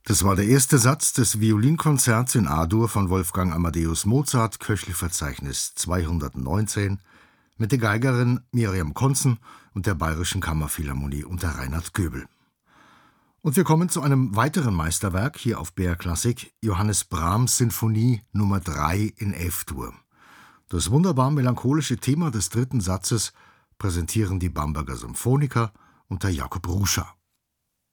Das war der erste Satz des Violinkonzerts in A-Dur von Wolfgang Amadeus Mozart, Köchelverzeichnis 219, mit der Geigerin Miriam Konzen und der Bayerischen Kammerphilharmonie unter Reinhard Göbel. Und wir kommen zu einem weiteren Meisterwerk hier auf BR Klassik, Johannes Brahms Sinfonie Nummer 3 in F-Dur. Das wunderbar melancholische Thema des dritten Satzes präsentieren die Bamberger Symphoniker unter Jakob Ruscha.